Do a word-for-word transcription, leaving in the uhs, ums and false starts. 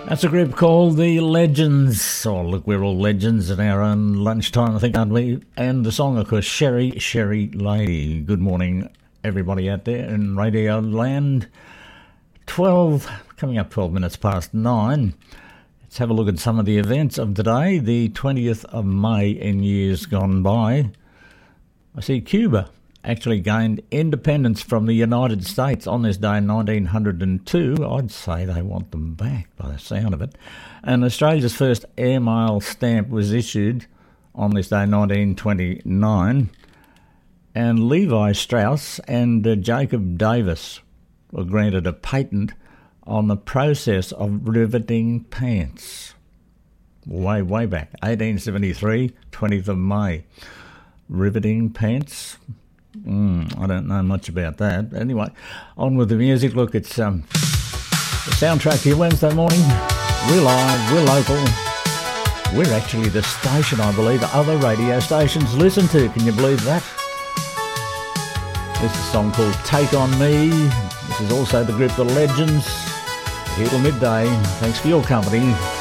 That's a group called The Legends. Oh, look, we're all legends at our own lunchtime, I think, aren't we? And the song, of course, Sherry, Sherry Lady. Good morning, everybody out there in Radio Land. twelve, coming up twelve minutes past nine. Let's have a look at some of the events of today, the twentieth of May in years gone by. I see Cuba actually gained independence from the United States on this day in nineteen oh two. I'd say they want them back by the sound of it. And Australia's first airmail stamp was issued on this day in nineteen twenty-nine. And Levi Strauss and uh, Jacob Davis were granted a patent on the process of riveting pants. Way, way back, eighteen seventy-three, twentieth of May. Riveting pants? Mm, I don't know much about that. Anyway, on with the music. Look, it's um, the soundtrack to your Wednesday morning. We're live, we're local. We're actually the station, I believe, other radio stations listen to. Can you believe that? This is a song called Take On Me. This is also the group The Legends. Here till midday. Thanks for your company.